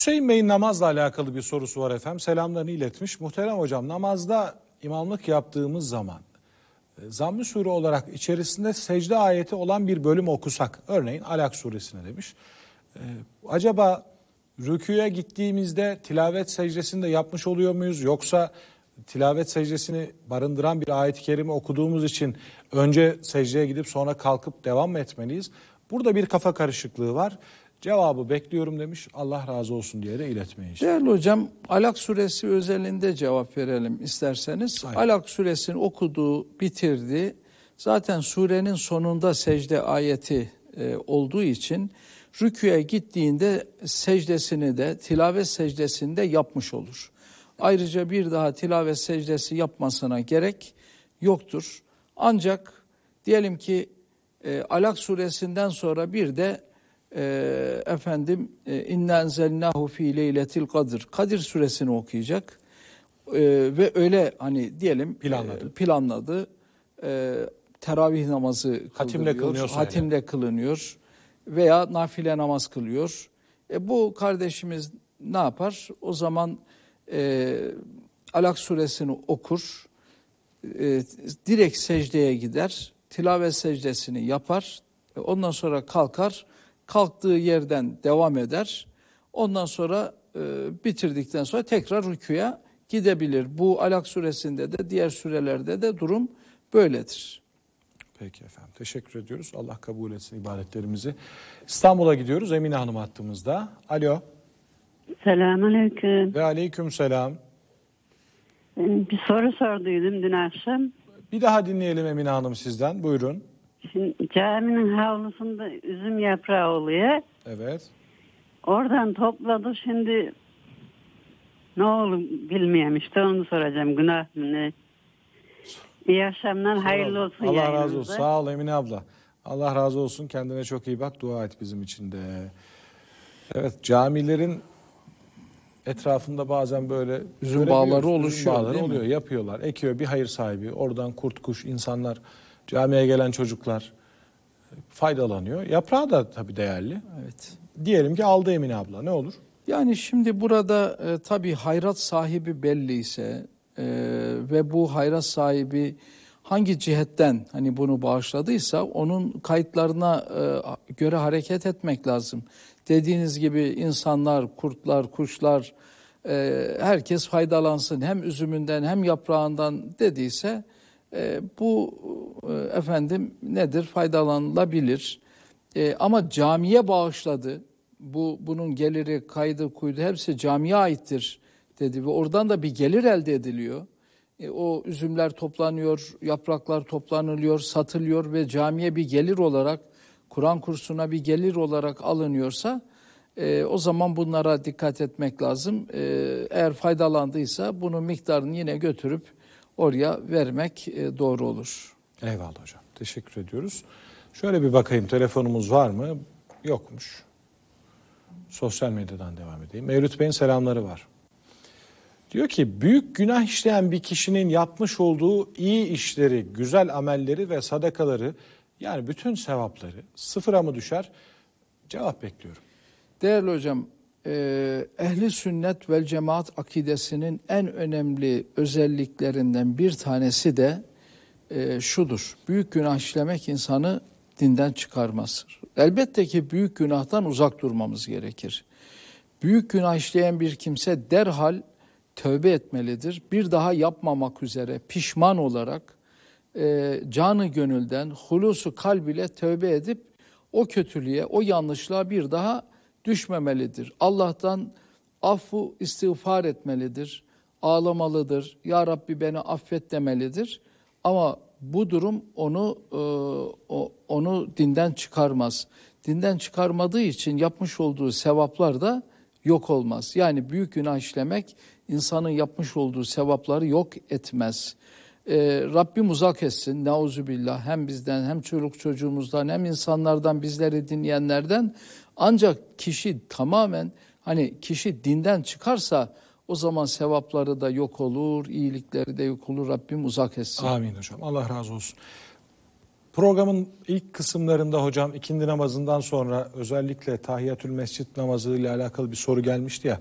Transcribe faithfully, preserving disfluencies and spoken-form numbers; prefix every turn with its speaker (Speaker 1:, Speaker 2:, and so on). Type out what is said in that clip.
Speaker 1: Hüseyin Bey'in namazla alakalı bir sorusu var efendim. Selamlarını iletmiş. Muhterem hocam, namazda imamlık yaptığımız zaman Zamm-ı Sure olarak içerisinde secde ayeti olan bir bölüm okusak, örneğin Alak suresine demiş. Ee, acaba rüküye gittiğimizde tilavet secdesini de yapmış oluyor muyuz? Yoksa tilavet secdesini barındıran bir ayet-i kerime okuduğumuz için önce secdeye gidip sonra kalkıp devam mı etmeliyiz? Burada bir kafa karışıklığı var. Cevabı bekliyorum demiş. Allah razı olsun diye de iletmeyin.
Speaker 2: Değerli hocam, Alak suresi özelinde cevap verelim isterseniz. Aynen. Alak suresini okudu, bitirdi. Zaten surenin sonunda secde ayeti e, olduğu için rüküye gittiğinde secdesini de tilavet secdesini de yapmış olur. Ayrıca bir daha tilavet secdesi yapmasına gerek yoktur. Ancak diyelim ki e, Alak suresinden sonra bir de e, efendim e, inna enzelnahu fi leyletil kadir Kadir suresini okuyacak e, ve öyle hani diyelim planladı. E, planladı. E, teravih namazı
Speaker 1: hatimle kılınıyor,
Speaker 2: hatimle kılınıyor veya nafile namaz kılıyor. E, bu kardeşimiz ne yapar? O zaman e, Alak suresini okur, e, direkt secdeye gider, tilavet secdesini yapar, e, ondan sonra kalkar, kalktığı yerden devam eder. Ondan sonra e, bitirdikten sonra tekrar rüküye gidebilir. Bu Alak suresinde de diğer surelerde de durum böyledir.
Speaker 1: Peki efendim, teşekkür ediyoruz. Allah kabul etsin ibadetlerimizi. İstanbul'a gidiyoruz. Emine Hanım hattımızda. Alo.
Speaker 3: Selamünaleyküm.
Speaker 1: Ve aleyküm selam.
Speaker 3: Bir soru sorduydum dün akşam.
Speaker 1: Bir daha dinleyelim Emine Hanım sizden. Buyurun.
Speaker 3: Şimdi caminin havlusunda üzüm yaprağı oluyor.
Speaker 1: Evet.
Speaker 3: Oradan topladı. Şimdi ne olur bilmiyorum, işte onu soracağım. Günah mı ne? İyi akşamlar, hayırlı olsun.
Speaker 1: Allah
Speaker 3: yayınınızda.
Speaker 1: razı olsun. Sağ ol Emine abla. Allah razı olsun. Kendine çok iyi bak. Dua et bizim için de. Evet, camilerin etrafında bazen böyle
Speaker 2: üzüm bağları oluşuyor,
Speaker 1: üzüm bağları oluyor, mi? Yapıyorlar. Ekiyor bir hayır sahibi. Oradan kurt kuş, insanlar, camiye gelen çocuklar faydalanıyor. Yaprağı da tabii değerli.
Speaker 2: Evet.
Speaker 1: Diyelim ki aldı Emine abla. Ne olur?
Speaker 2: Yani şimdi burada e, tabii hayrat sahibi belliyse e, ve bu hayrat sahibi hangi cihetten hani bunu bağışladıysa onun kayıtlarına e, göre hareket etmek lazım. Dediğiniz gibi insanlar, kurtlar, kuşlar, e, herkes faydalansın hem üzümünden hem yaprağından dediyse e, bu e, efendim nedir, faydalanılabilir. E, ama camiye bağışladı. Bu bunun geliri, kaydı, kuydu hepsi camiye aittir dedi ve oradan da bir gelir elde ediliyor. E, o üzümler toplanıyor, yapraklar toplanılıyor, satılıyor ve camiye bir gelir olarak, Kur'an kursuna bir gelir olarak alınıyorsa e, o zaman bunlara dikkat etmek lazım. E, eğer faydalandıysa bunun miktarını yine götürüp oraya vermek e, doğru olur.
Speaker 1: Eyvallah hocam. Teşekkür ediyoruz. Şöyle bir bakayım, telefonumuz var mı? Yokmuş. Sosyal medyadan devam edeyim. Mevlüt Bey'in selamları var. Diyor ki, büyük günah işleyen bir kişinin yapmış olduğu iyi işleri, güzel amelleri ve sadakaları, yani bütün sevapları sıfıra mı düşer? Cevap bekliyorum.
Speaker 2: Değerli hocam, e, ehli sünnet vel cemaat akidesinin en önemli özelliklerinden bir tanesi de e, şudur. Büyük günah işlemek insanı dinden çıkarmaz. Elbette ki büyük günahtan uzak durmamız gerekir. Büyük günah işleyen bir kimse derhal tövbe etmelidir. Bir daha yapmamak üzere pişman olarak e, canı gönülden, hulusu kalb ile tövbe edip o kötülüğe, o yanlışlığa bir daha düşmemelidir. Allah'tan affu istiğfar etmelidir, ağlamalıdır. Ya Rabbi beni affet demelidir. Ama bu durum onu e, onu dinden çıkarmaz. Dinden çıkarmadığı için yapmış olduğu sevaplar da yok olmaz. Yani büyük günah işlemek insanın yapmış olduğu sevapları yok etmez. Ee, Rabbim uzak etsin, neuzubillah, hem bizden hem çocuk çocuğumuzdan hem insanlardan, bizleri dinleyenlerden. Ancak kişi tamamen hani kişi dinden çıkarsa o zaman sevapları da yok olur, iyilikleri de yok olur. Rabbim uzak etsin.
Speaker 1: Amin hocam. Allah razı olsun. Programın ilk kısımlarında hocam ikindi namazından sonra özellikle Tahiyyatül Mescid namazı ile alakalı bir soru gelmişti ya.